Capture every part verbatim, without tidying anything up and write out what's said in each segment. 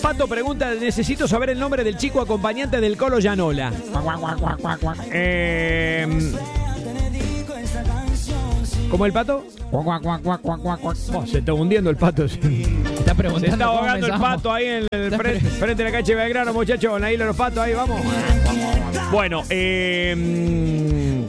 Pato pregunta, necesito saber el nombre del chico acompañante del Colo Llanola. Eh, ¿Cómo el Pato? Oh, se está hundiendo el Pato. Está preguntando. Se está ahogando el Pato ahí en el frente, frente de la calle Belgrano, muchachos. En la isla de los Patos, ahí vamos. Bueno, eh...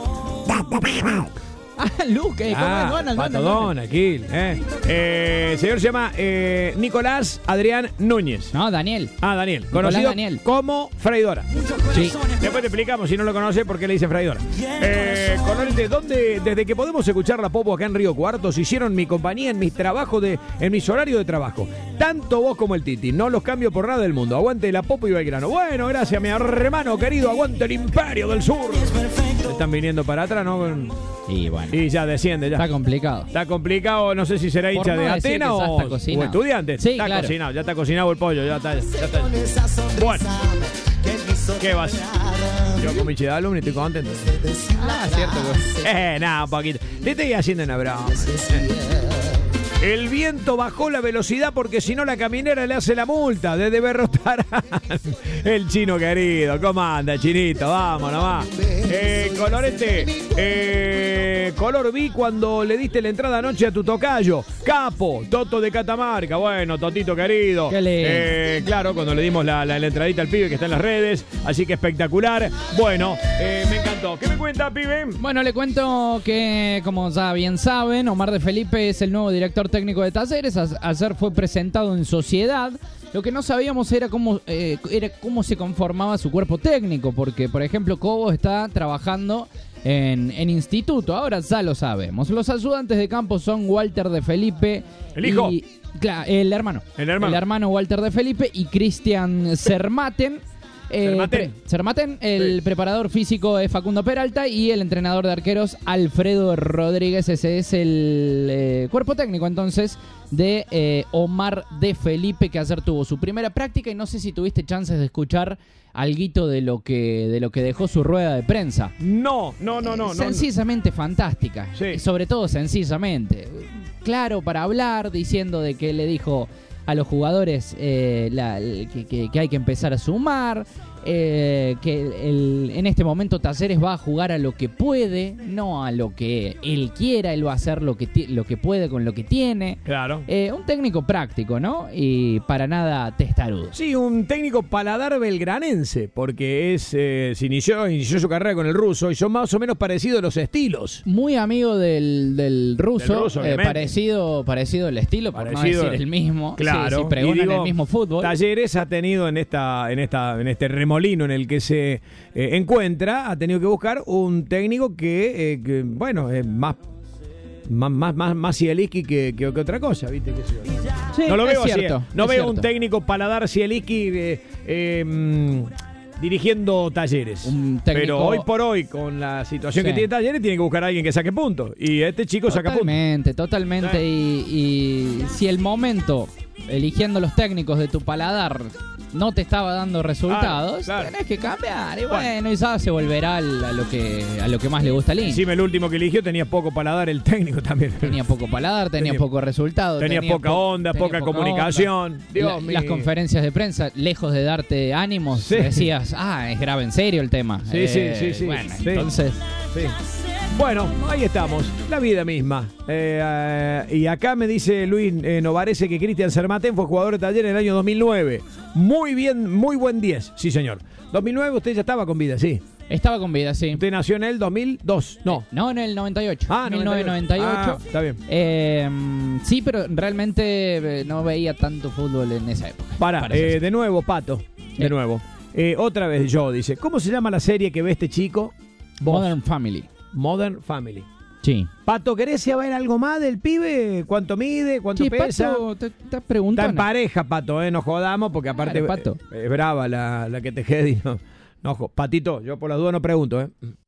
Ah, Luque, ¿cómo ah, es? Donald, Pato Donald, Don, aquí. Eh. Eh, el señor se llama eh, Nicolás Adrián Núñez. No, Daniel. Ah, Daniel. Nicolás Conocido Daniel. como Freidora. Sí. Después te explicamos, si no lo conoce, por qué le dice Freidora. Eh, Colorete, ¿dónde, desde que podemos escuchar la Popo acá en Río Cuartos, hicieron mi compañía en mis trabajos de, en mis horarios de trabajo? Tanto vos como el Titi, no los cambio por nada del mundo. Aguante la Popo y Belgrano. Bueno, gracias, mi hermano querido. Aguante el Imperio del Sur. Están viniendo para atrás, ¿no? Y bueno. Y ya desciende, ya. Está complicado. Está complicado, no sé si será hincha Por no de decir Atenas que ya o, está cocinado. o estudiante. Sí, está claro. cocinado, ya está cocinado el pollo, ya está. Ya está. Bueno, ¿qué vas? Yo con mi chidalum y estoy contento. Ah, cierto. Pues. Eh, nada, un poquito. Le estoy haciendo una broma. El viento bajó la velocidad porque si no la caminera le hace la multa desde Berrotarán. El chino querido, ¿cómo anda, chinito? Vamos nomás. Eh, Colorete, eh, color vi cuando le diste la entrada anoche a tu tocayo. Capo, Toto de Catamarca. Bueno, Totito querido. Qué lindo. Eh, claro, cuando le dimos la, la, la entradita al pibe que está en las redes. Así que espectacular. Bueno, eh, me encantó. ¿Qué me cuenta, pibe? Bueno, le cuento que, como ya bien saben, Omar de Felipe es el nuevo director técnico de Talleres. Ayer fue presentado en sociedad. Lo que no sabíamos era cómo, eh, era cómo se conformaba su cuerpo técnico, porque, por ejemplo, Cobo está trabajando en, en instituto. Ahora ya lo sabemos. Los ayudantes de campo son Walter de Felipe. ¿El hijo? Y, claro, el hermano. El hermano. El hermano Walter de Felipe y Cristian Sermaten. Eh, Sermaten. pre- Sermaten, el Sí. preparador físico es Facundo Peralta y el entrenador de arqueros Alfredo Rodríguez. Ese es el eh, cuerpo técnico entonces de eh, Omar de Felipe, que ayer tuvo su primera práctica y no sé si tuviste chances de escuchar alguito de lo que de lo que dejó su rueda de prensa. No, no, no, no. no. Sencillamente fantástica. Sí. Y sobre todo sencillamente. Claro para hablar, diciendo de que le dijo a los jugadores eh, la, que, que, que hay que empezar a sumar, eh, que el, en este momento Talleres va a jugar a lo que puede, no a lo que él quiera. Él va a hacer lo que, ti- lo que puede con lo que tiene. Claro. Eh, un técnico práctico, ¿no? Y para nada testarudo. Sí, un técnico paladar belgranense, porque es eh, se inició, inició su carrera con el ruso y son más o menos parecidos los estilos. Muy amigo del, del ruso, Del ruso, eh, obviamente. parecido, parecido el estilo, por Parecido, no decir el mismo. Claro. Sí, sí, pregonan Y digo, el mismo fútbol. Talleres ha tenido en esta, en esta, en este remolino en el que se eh, encuentra, ha tenido que buscar un técnico que, eh, que bueno, es más más más más, más Zielinski que, que, que otra cosa, ¿viste? Que sí, Sí, no lo es veo así, cierto, eh. no es veo cierto. un técnico paladar Zielinski eh, eh, mm, dirigiendo Talleres. Un técnico- Pero hoy por hoy, con la situación Sí. que tiene Talleres, tiene que buscar a alguien que saque puntos. Y este chico saca puntos. Totalmente, totalmente. Y, y si el momento, eligiendo los técnicos de tu paladar, no te estaba dando resultados, Claro, claro. tenés que cambiar. Y Bueno. bueno, y ya se volverá al- a lo que a lo que más le gusta al hincha. Encima el último que eligió tenía poco paladar el técnico también. Tenía poco paladar, tenía, Tenía- poco resultado. tenía poca po- onda, tenía poca poca comunicación. onda. Dios La- mío. las conferencias de prensa, lejos de darte ánimos, Sí. decías, ah, es grave en serio el tema. Sí, sí, Eh, sí, sí. Bueno, Sí. entonces... Sí. Bueno, ahí estamos, la vida misma. Eh, eh, y acá me dice Luis eh, Novarese que Cristian Sermaten fue jugador de Talleres en el año dos mil nueve. Muy bien, muy buen diez, sí señor. dos mil nueve usted ya estaba con vida, sí. Estaba con vida, sí. Usted nació en el dos mil dos, no. No, en el noventa y ocho. Ah, mil novecientos noventa y ocho. Ah, está bien. Eh, sí, pero realmente eh, no veía tanto fútbol en esa época. Para, Parece eh, de nuevo, Pato, de Eh. nuevo. Eh, otra vez yo, dice, ¿cómo se llama la serie que ve este chico? Vos. Modern Family. Modern Family. Sí. Pato, ¿querés saber algo más del pibe? ¿Cuánto mide? ¿Cuánto Sí, pesa? Pato, te estás Está en preguntando. pareja, Pato, ¿eh? No jodamos, porque aparte Claro, Pato. eh, es brava la, la que te jedi. No, no, jo- Patito, yo por las dudas no pregunto, ¿eh?